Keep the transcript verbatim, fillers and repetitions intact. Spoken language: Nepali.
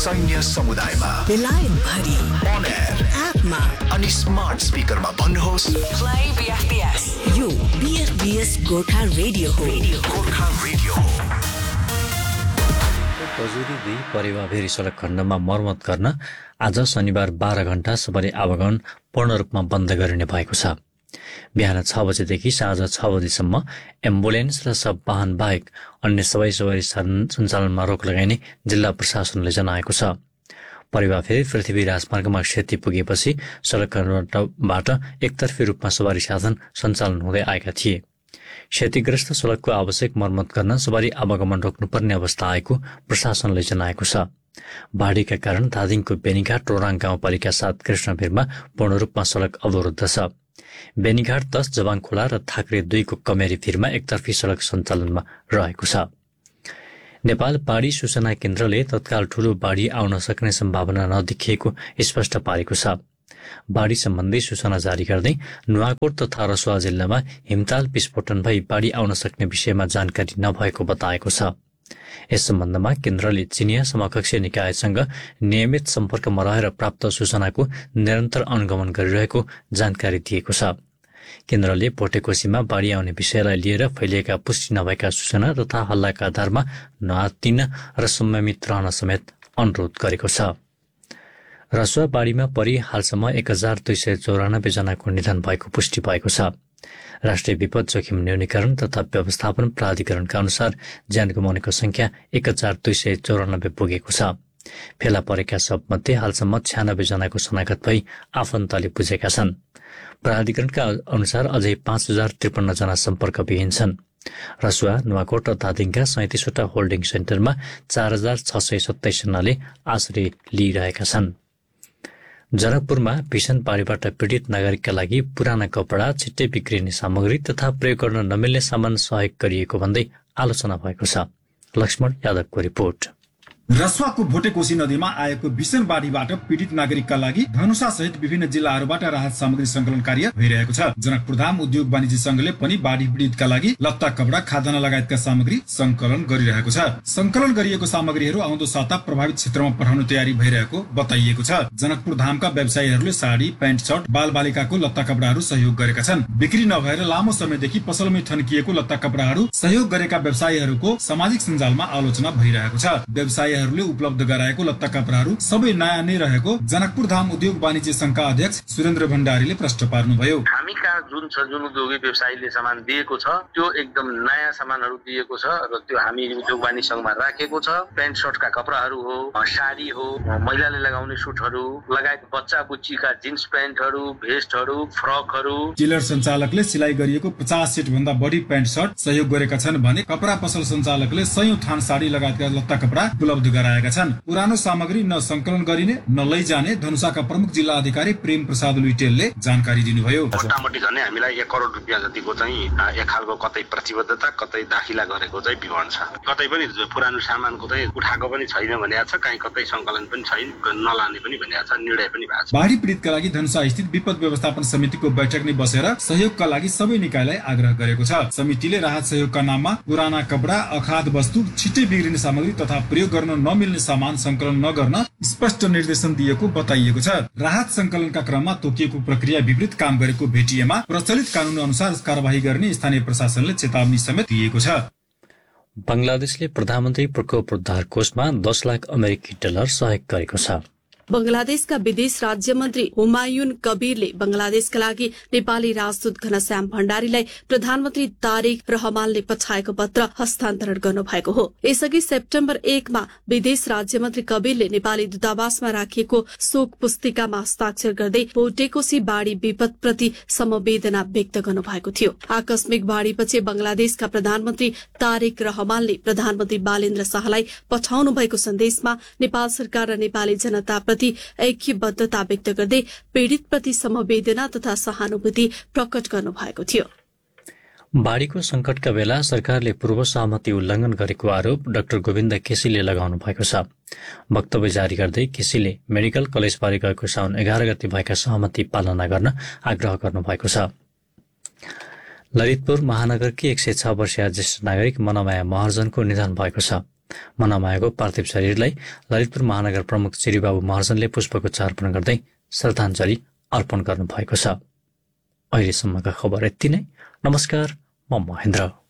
सैन्य समुदायमा बेलायत भरि on air एपमा अनि स्मार्ट स्पिकरमा भन्नुहोस् प्ले बीएफबीएस। यो बीएफबीएस गोर्खा रेडियो हो। गोर्खा रेडियो हो। पजुरी दुई परेवाभेरी सडक खण्डमा मर्मत गर्न आज शनिबार बाह्र घण्टा सवारी आवागमन पूर्ण रूपमा बन्द गरिने भएको छ। बिहान छ बजेदेखि साँझ छ बजेसम्म एम्बुलेन्स र सब वाहन बाहेक अन्य सबै सवारी सञ्चालनमा रोक लगाइने जिल्ला प्रशासनले जनाएको छ। परेवाफेरी पृथ्वी राजमार्गमा क्षति पुगेपछि सडकबाट एकतर्फी रूपमा सवारी साधन सञ्चालन हुँदै आएका थिए। क्षतिग्रस्त सडकको आवश्यक मर्मत गर्न सवारी आवागमन रोक्नुपर्ने अवस्था आएको प्रशासनले जनाएको छ। बाढीका कारण धादिङको बेनीघाट रोराङ गाउँपालिका सात कृष्णभिरमा पूर्ण रूपमा सडक अवरुद्ध छ। बेनीघाट दस जवाङखोला र थाक्रे दुईको कमेरी भिरमा एकतर्फी सडक सञ्चालनमा रहेको छ। नेपाल बाढी सूचना केन्द्रले तत्काल ठूलो बाढी आउन सक्ने सम्भावना नदेखिएको स्पष्ट पारेको छ। बाढी सम्बन्धी सूचना जारी गर्दै नुवाकोट तथा रसुवा जिल्लामा हिमताल विस्फोटन भई बाढी आउन सक्ने विषयमा जानकारी नभएको बताएको छ। यस सम्बन्धमा केन्द्रले चिनिया समकक्ष निकायसँग नियमित सम्पर्कमा रहेर प्राप्त सूचनाको निरन्तर अनुगमन गरिरहेको जानकारी दिएको छ। केन्द्रले भोटेकोसीमा बाढी आउने विषयलाई लिएर फैलिएका पुष्टि नभएका सूचना तथा हल्लाका आधारमा नआत्तिन र संयमित रहन समेत अनुरोध गरेको छ। रसुवा बाढीमा परि हालसम्म एक हजार दुई सय चौरानब्बे जनाको निधन भएको पुष्टि भएको छ। राष्ट्रिय विपद जोखिम न्यूनीकरण तथा व्यवस्थापन प्राधिकरणका अनुसार ज्यान गुमाउनेको संख्या एक हजार दुई सय चौरानब्बे पुगेको छ। फेला परेका सबमध्ये हालसम्म छ्यानब्बे जनाको शनाखत भई आफन्तले पुजेका छन्। प्राधिकरणका अनुसार अझै पाँच हजार त्रिपन्न जना सम्पर्कविहीन छन्। रसुवा, नुवाकोट र धादिङका सैंतिसवटा होल्डिङ सेन्टरमा चार हजार छ सय सत्ताइस जनाले आश्रय लिइरहेका छन्। जनकपुरमा भीषण बाढीबाट पीड़ित नागरिकका लागि पुराना कपडा, छिट्टै बिग्रिने सामग्री तथा प्रयोग गर्न नमिल्ने सामान सहयोग गरिएको भन्दै आलोचना भएको छ। लक्ष्मण यादवको रिपोर्ट। रसुवाको भोटेकोशी नदीमा आएको भीषण बाढीबाट पीड़ित नागरिकका लागि धनुषा सहित विभिन्न जिल्लाहरूबाट राहत सामग्री संकलन कार्य भइरहेको छ। जनकपुर धाम उद्योग वाणिज्य संघले पनि बाढी पीड़ितका लागि लत्ता, कपडा, खाद्यान्न लगायतका सामग्री संकलन गरिरहेको छ। संकलन गरिएको सामग्रीहरू आउँदो साता प्रभावित क्षेत्रमा पठाउने तयारी भइरहेको बताइएको छ। जनकपुर धामका व्यवसायीहरूले साडी, प्यान्ट, शर्ट, बाल बालिकाको लत्ता कपडाहरू सहयोग गरेका छन्। बिक्री नभएर लामो समयदेखि पसलमै थन्किएको लत्ता कपडाहरू सहयोग गरेका व्यवसायीहरूको सामाजिक सञ्जालमा आलोचना भइरहेको छ। व्यवसायी उपलब्ध गराएको लत्ता कपडाहरू सबै नयाँ नै रहेको जनकपुर धाम उद्योग वाणिज्य संघका अध्यक्ष सुरेन्द्र भण्डारीले प्रश्न पार्नुभयो। हामी कहाँ जुन छ जुन उद्योगी व्यवसायीले सामान दिएको छ त्यो एकदम नयाँ सामानहरू दिएको छ र त्यो हामी उद्योग वाणिज्य संघमा राखेको छ। प्यान्ट सर्टका कपडाहरू हो, साडी हो, महिलाले लगाउने सुटहरू लगायत बच्चा बुच्चीका जिन्स प्यान्टहरू, भेस्टहरू, फ्रकहरू। टेलर सञ्चालकले सिलाइ गरिएको पचास सेट भन्दा बढी प्यान्ट सर्ट सहयोग गरेका छन् भने कपडा पसल सञ्चालकले सयौं थान साडी लगायतका लत्ता कपडा उपलब्ध गराएका छन्। पुरानो सामग्री न संकलन गरिने न लैजाने धनुषाका प्रमुख जिल्ला अधिकारी प्रेम प्रसाद लुइटेलले जानकारी दिनुभयो। मोटामोटी झनै हामीलाई एक करोड रुपियाँ जतिको चाहिँ एक खालको कतै प्रतिबद्धता कतै दाखिला गरेको चाहिँ विवरण छ। कतै पनि पुरानो सामानको चाहिँ उठाएको पनि छैन भनेको छ, कहीँ कतै संकलन पनि छैन, नलाने पनि भनेको छ, निर्णय पनि भएको छ। बाढी पीडितका लागि धनुषा स्थित विपद व्यवस्थापन समितिको बैठक नै बसेर सहयोगका लागि सबै निकायलाई आग्रह गरेको छ। समितिले राहत सहयोगका नाममा पुराना कपडा, अखाद्य वस्तु, छिट्टै बिग्रिने सामग्री तथा प्रयोग गर्न नमिल्ने सामान संकलन नगर्न स्पष्ट निर्देशन दिएको बताइएको छ। राहत संकलनका क्रममा तोकिएको प्रक्रिया विपरीत काम गरेको भेटिएमा प्रचलित कानून अनुसार कारबाही गर्ने स्थानीय प्रशासनले चेतावनी समेत दिएको छ। बंगलादेशले प्रधानमन्त्री प्रकोप उद्धार कोषमा दस लाख अमेरिकी डलर सहयोग गरेको छ। बंगलादेशका विदेश राज्य मन्त्री हुमायून कबीरले बंगलादेशका लागि नेपाली राजदूत घनश्याम भण्डारीलाई प्रधानमन्त्री तारिक रहमानले पठाएको पत्र हस्तान्तरण गर्नुभएको हो। यसअघि सेप्टेम्बर एकमा विदेश राज्य मन्त्री कबीरले नेपाली दूतावासमा राखिएको शोक पुस्तिकामा हस्ताक्षर गर्दै भोटेकोशी बाढ़ी विपदप्रति समवेदना व्यक्त गर्नुभएको थियो। आकस्मिक बाढ़ीपछि बंगलादेशका प्रधानमन्त्री तारिक रहमानले प्रधानमन्त्री बालेन्द्र शाहलाई पठाउनु भएको सन्देशमा नेपाल सरकार र नेपाली जनताप्रति ऐक्यबद्धता व्यक्त गर्दै पीड़ितप्रति समवेदना तथा सहानुभूति प्रकट गर्नुभएको थियो। बाढ़ीको संकटका बेला सरकारले पूर्व सहमति उल्लंघन गरेको आरोप डाक्टर गोविन्द केसीले लगाउनु भएको छ। वक्तव्य जारी गर्दै केसीले मेडिकल कलेजबारे गएको साउन एघार गते भएका सहमति पालना गर्न आग्रह गर्नुभएको छ। ललितपुर महानगरकी एक सय छ वर्षीय ज्येष्ठ नागरिक मनमाया महर्जनको निधन भएको छ। मनामायाको पार्थिव शरीरलाई ललितपुर महानगर प्रमुख चिरीबाबु महर्जनले पुष्पगुच्छ अर्पण गर्दै श्रद्धाञ्जली अर्पण गर्नुभएको छ। अहिलेसम्मका खबर यति नै। नमस्कार, म महेन्द्र।